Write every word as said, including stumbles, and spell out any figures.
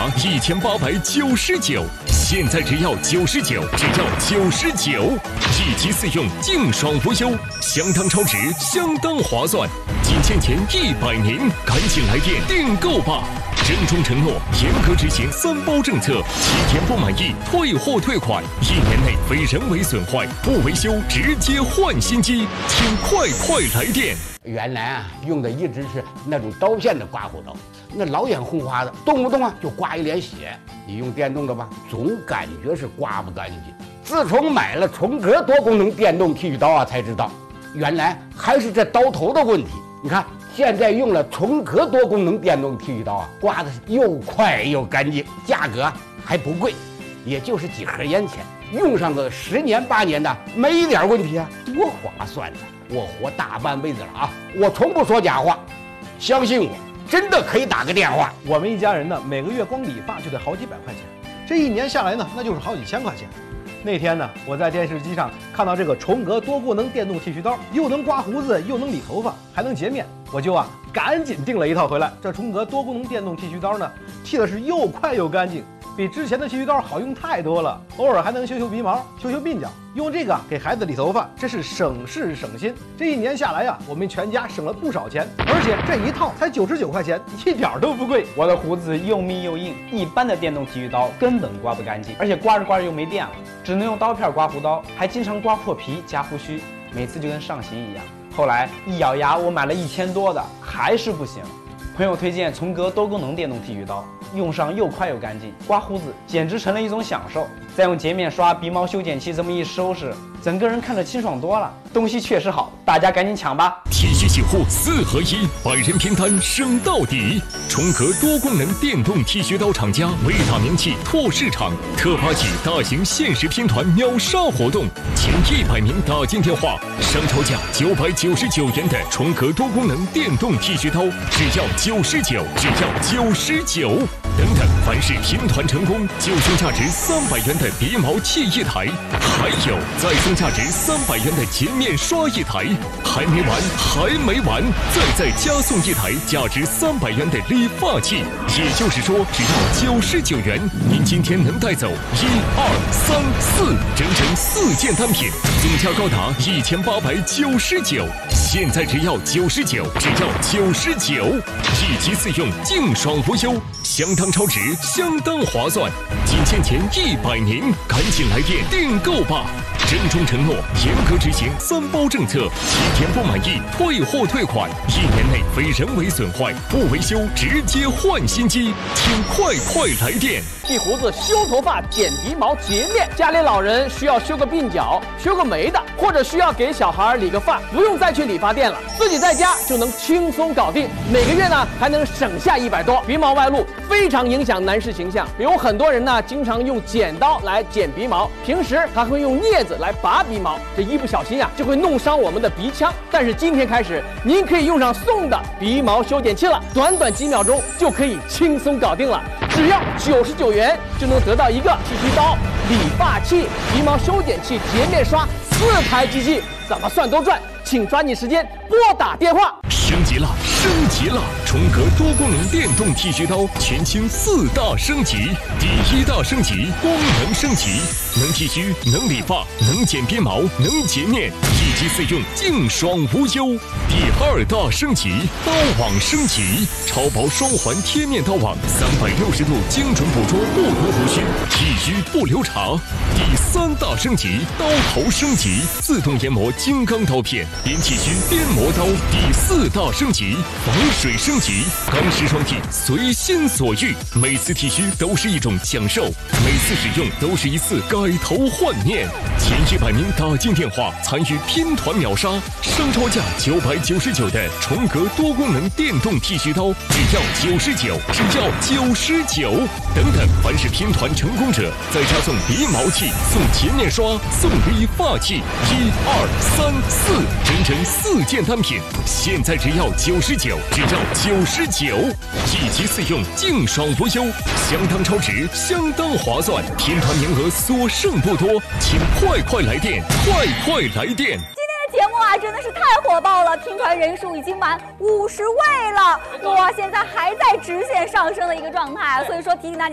达一千八百九十九，现在只要九十九，只要九十九，一机四用，净爽无忧，相当超值，相当划算，仅限前一百名，赶紧来电订购吧！郑重承诺，严格执行三包政策，七天不满意退货退款，一年内非人为损坏不维修直接换新机，请快快来电！ 原来啊，用的一直是那种刀片的刮胡刀，那老眼红花的，动不动啊就刮一脸血。你用电动的吧，总感觉是刮不干净。自从买了重格多功能电动剃须刀啊，才知道原来还是这刀头的问题。你看。现在用了重格多功能电动剃须刀啊，刮的是又快又干净，价格还不贵，也就是几盒烟钱，用上个十年八年的没一点问题啊，多划算呢！我活大半辈子了啊，我从不说假话，相信我，真的可以打个电话。 我们一家人呢，每个月光理发就得好几百块钱，这一年下来呢，那就是好几千块钱。那天呢，我在电视机上看到这个重格多功能电动剃须刀，又能刮胡子，又能理头发，还能洁面，我就啊赶紧订了一套回来。这重格多功能电动剃须刀呢，剃的是又快又干净，比之前的剃须刀好用太多了。偶尔还能修修鼻毛，修修鬓角，用这个给孩子理头发，真是省事省心。这一年下来呀、啊，我们全家省了不少钱，而且这一套才九十九块钱，一点都不贵。 我的胡子又密又硬，一般的电动剃须刀根本刮不干净，而且刮着刮着又没电了，只能用刀片刮胡刀，还经常刮破皮夹胡须，每次就跟上刑一样。后来一咬牙，我买了一千多的，还是不行。朋友推荐重格多功能电动剃须刀，用上又快又干净，刮胡子简直成了一种享受。再用洁面刷、鼻毛修剪器这么一收拾，整个人看着清爽多了。东西确实好，大家赶紧抢吧！ 剃须洗护四合一，百人平摊省到底。重格多功能电动剃须刀厂家为打名气拓市场，特发起大型限时拼团秒杀活动，前一百名打进电话，上超价九百九十九元的重格多功能电动剃须刀，只要九十九，只要九十九。等等，凡是拼团成功，就送价值三百元的鼻毛器一台，还有再送价值三百元的洁面刷一台，还没完，还没完，再再加送一台价值三百元的理发器。也就是说，只要九十九元，您今天能带走一二三四，整整四件单品，总价高达一千八百九十九。现在只要九十九，只要九十九，一机四用，净爽无忧，相当超值，相当划算，仅限前一百名，赶紧来电订购吧！郑重承诺，严格执行三包政策，七天不满意退货退款，一年内非人为损坏不维修直接换新机，请快快来电！ 剃胡子、修头发、剪鼻毛、洁面，家里老人需要修个鬓角、修个眉的，或者需要给小孩理个发，不用再去理发店了，自己在家就能轻松搞定。每个月呢还能省下一百多。鼻毛外露非常影响男士形象，有很多人呢经常用剪刀来剪鼻毛，平时还会用镊子来拔鼻毛，这一不小心呀、啊、就会弄伤我们的鼻腔。但是今天开始，您可以用上送的鼻毛修剪器了，短短几秒钟就可以轻松搞定了。只要九十九元就能得到一个剃须刀、理发器、鼻毛修剪器、洁面刷四台机器，怎么算都赚。请抓紧时间拨打电话。 升级了，升级了！重格多功能电动剃须刀全新四大升级。第一大升级，功能升级，能剃须，能理发，能剪鼻毛，能洁面，一机四用，净爽无忧。第二大升级，刀网升级，超薄双环贴面刀网，三百六十度精准捕捉不同胡须，剃须不留茬。第三大升级，刀头升级，自动研磨金刚刀片，边剃须边磨刀。第四大升级，防水升级，钢丝双剃，随心所欲，每次剃须都是一种享受，每次使用都是一次改头换面。前一百名打进电话参与拼团秒杀，上超价九百九十九的重格多功能电动剃须刀，只要九十九，只要九十九。等等，凡是拼团成功者，再加送鼻毛器、送洁面刷、送理发器，一二三四，整整四件单品。现在只要九十九，只要九十九，一机四用，净爽无忧，相当超值，相当划算。拼团名额所剩不多，请快快来电，快快来电！ 节目啊，真的是太火爆了，拼团人数已经满五十位了，哇，现在还在直线上升的一个状态，所以说提醒大家。